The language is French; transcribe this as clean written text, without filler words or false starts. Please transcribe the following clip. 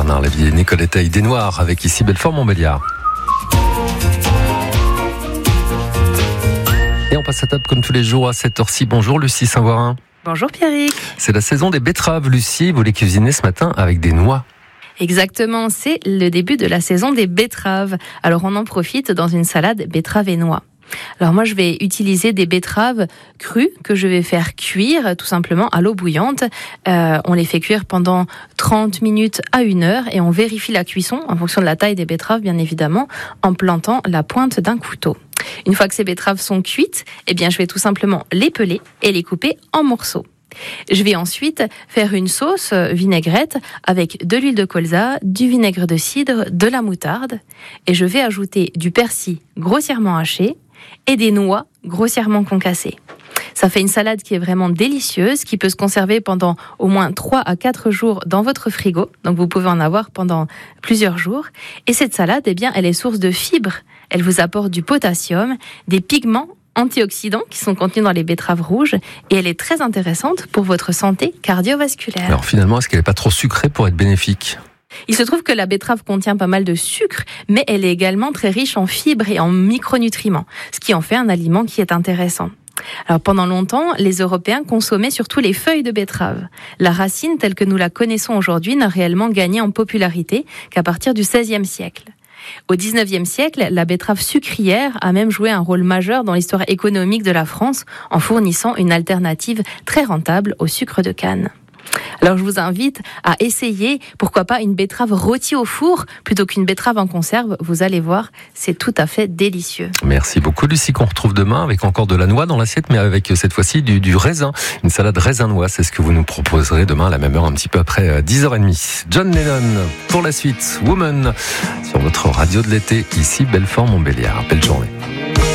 Bernard Lévy, Nicolette Taille des Noirs avec ici Belfort-Montbéliard. Et on passe à table comme tous les jours à cette heure-ci. Bonjour Lucie Saint-Voirin. Bonjour Pierrick. C'est la saison des betteraves. Lucie, vous les cuisinez ce matin avec des noix. Exactement, c'est le début de la saison des betteraves. Alors on en profite dans une salade betteraves et noix. Alors moi je vais utiliser des betteraves crues que je vais faire cuire tout simplement à l'eau bouillante. On les fait cuire pendant 30 minutes à 1 heure et on vérifie la cuisson en fonction de la taille des betteraves bien évidemment en plantant la pointe d'un couteau. Une fois que ces betteraves sont cuites, je vais tout simplement les peler et les couper en morceaux. Je vais ensuite faire une sauce vinaigrette avec de l'huile de colza, du vinaigre de cidre, de la moutarde et je vais ajouter du persil grossièrement haché et des noix grossièrement concassées. Ça fait une salade qui est vraiment délicieuse, qui peut se conserver pendant au moins 3 à 4 jours dans votre frigo. Donc vous pouvez en avoir pendant plusieurs jours. Et cette salade, elle est source de fibres. Elle vous apporte du potassium, des pigments antioxydants qui sont contenus dans les betteraves rouges et elle est très intéressante pour votre santé cardiovasculaire. Alors finalement, est-ce qu'elle n'est pas trop sucrée pour être bénéfique ? Il se trouve que la betterave contient pas mal de sucre, mais elle est également très riche en fibres et en micronutriments, ce qui en fait un aliment qui est intéressant. Alors pendant longtemps, les Européens consommaient surtout les feuilles de betterave. La racine, telle que nous la connaissons aujourd'hui, n'a réellement gagné en popularité qu'à partir du XVIe siècle. Au XIXe siècle, la betterave sucrière a même joué un rôle majeur dans l'histoire économique de la France en fournissant une alternative très rentable au sucre de canne. Alors je vous invite à essayer, pourquoi pas, une betterave rôtie au four plutôt qu'une betterave en conserve. Vous allez voir, c'est tout à fait délicieux. Merci beaucoup Lucie, qu'on retrouve demain avec encore de la noix dans l'assiette, mais avec cette fois-ci du raisin. Une salade raisin-noix, c'est ce que vous nous proposerez demain à la même heure, un petit peu après 10h30. John Lennon pour la suite, Woman, sur votre radio de l'été, ici Belfort-Montbéliard. Belle journée.